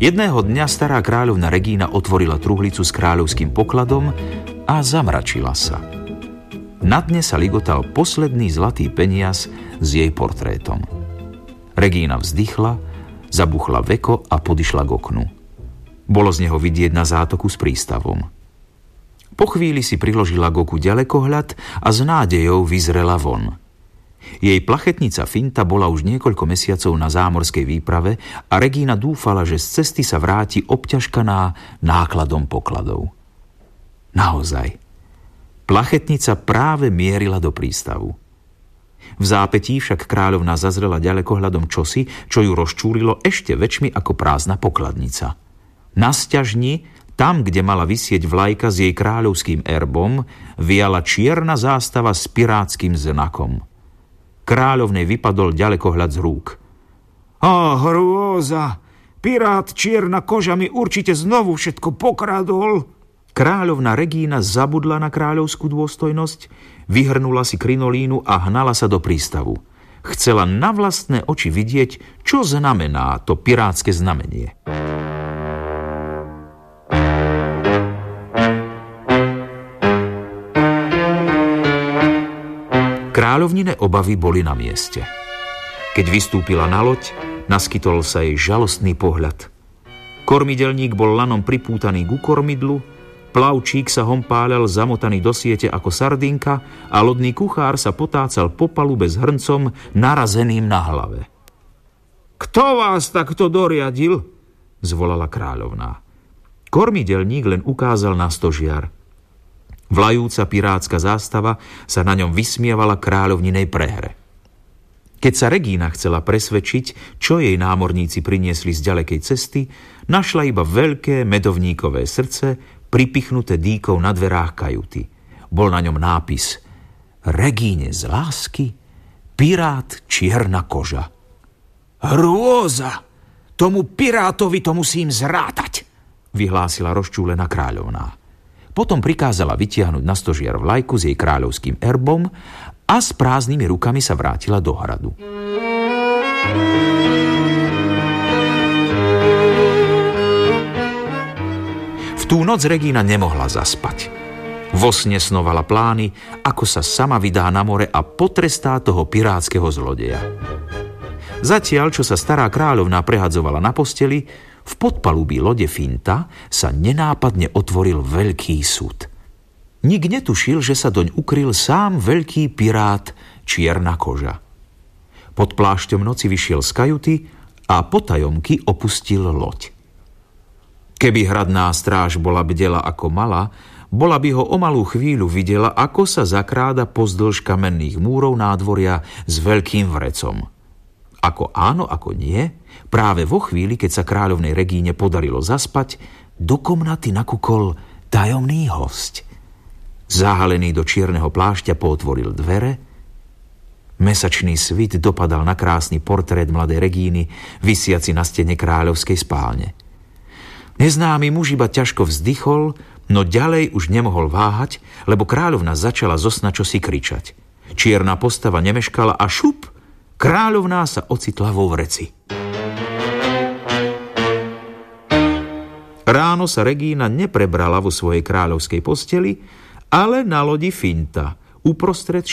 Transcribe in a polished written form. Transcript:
Jedného dňa stará kráľovna Regína otvorila truhlicu s kráľovským pokladom a zamračila sa. Na dne sa ligotal posledný zlatý peniaz s jej portrétom. Regína vzdychla, zabuchla veko a podišla k oknu. Bolo z neho vidieť na zátoku s prístavom. Po chvíli si priložila k oku ďalekohľad a s nádejou vyzrela von. Jej plachetnica Finta bola už niekoľko mesiacov na zámorskej výprave a Regína dúfala, že z cesty sa vráti obťažkaná nákladom pokladov. Naozaj. Plachetnica práve mierila do prístavu. V zápätí však kráľovna zazrela ďalekohľadom čosi, čo ju rozčúlilo ešte väčšmi ako prázdna pokladnica. Na sťažni, tam, kde mala visieť vlajka s jej kráľovským erbom, viala čierna zástava s pirátskym znakom. Kráľovnej vypadol ďalekohľad z rúk. Hrôza! Pirát čierna koža mi určite znovu všetko pokradol. Kráľovna Regína zabudla na kráľovskú dôstojnosť, vyhrnula si krinolínu a hnala sa do prístavu. Chcela na vlastné oči vidieť, čo znamená to pirátske znamenie. Kráľovnine obavy boli na mieste. Keď vystúpila na loď, naskytol sa jej žalostný pohľad. Kormidelník bol lanom pripútaný ku kormidlu, plavčík sa hompáľal zamotaný do siete ako sardinka a lodný kuchár sa potácal po palube s hrncom narazeným na hlave. Kto vás takto doriadil? Zvolala kráľovná. Kormidelník len ukázal na stožiar. Vlajúca pirátska zástava sa na ňom vysmievala kráľovninej prehre. Keď sa Regína chcela presvedčiť, čo jej námorníci priniesli z ďalekej cesty, našla iba veľké medovníkové srdce, pripichnuté dýkou na dverách kajuty. Bol na ňom nápis Regíne z lásky, pirát čierna koža. Hrôza! Tomu pirátovi to musím zrátať, vyhlásila rozčúlená kráľovná. Potom prikázala vytiahnuť na stožiar vlajku s jej kráľovským erbom a s prázdnymi rukami sa vrátila do hradu. V tú noc Regína nemohla zaspať. Vo sne snovala plány, ako sa sama vydá na more a potrestá toho pirátskeho zlodeja. Zatiaľ, čo sa stará kráľovná prehadzovala na posteli, v podpalubí lode Finta sa nenápadne otvoril veľký súd. Nik netušil, že sa doň ukryl sám veľký pirát čierna koža. Pod plášťom noci vyšiel z kajuty a potajomky opustil loď. Keby hradná stráž bola bdela ako mala, bola by ho o malú chvíľu videla, ako sa zakráda pozdĺž kamenných múrov nádvoria s veľkým vrecom. Ako áno, ako nie, práve vo chvíli, keď sa kráľovnej Regíne podarilo zaspať, do komnaty nakúkol tajomný hosť. Zahalený do čierneho plášťa pootvoril dvere. Mesačný svit dopadal na krásny portrét mladej Regíny, visiaci na stene kráľovskej spálne. Neznámy muž iba ťažko vzdychol, no ďalej už nemohol váhať, lebo kráľovna začala zo sna čosi kričať. Čierna postava nemeškala a šup! Kráľovná sa ocitla vo vreci. Ráno sa Regína neprebrala vo svojej kráľovskej posteli, ale na lodi Finta, uprostred